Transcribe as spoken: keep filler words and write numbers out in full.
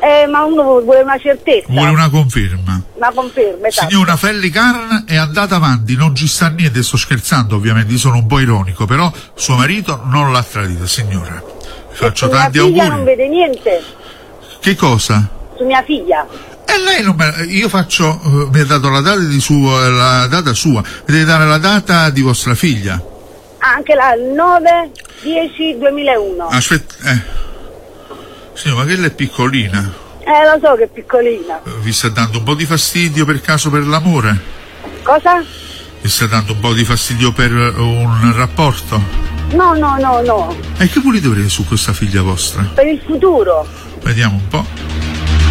Eh, ma uno vuole una certezza. Vuole una conferma. Una conferma, esatto. Signora Felli-Carn è andata avanti, non ci sta niente, sto scherzando ovviamente, io sono un po' ironico, però suo marito non l'ha tradita, signora. Vi faccio tanti auguri. Mia figlia non vede niente. Che cosa? Su mia figlia. E lei non me, io faccio, uh, mi ha dato la data di sua, la data sua, mi deve dare la data di vostra figlia. Anche la nove dieci duemilauno. Aspetta, eh. Signora, ma che lei è piccolina? Eh, lo so che è piccolina. Vi sta dando un po' di fastidio per caso per l'amore? Cosa? Vi sta dando un po' di fastidio per un rapporto? No, no, no, no. E che volete avere su questa figlia vostra? Per il futuro. Vediamo un po'.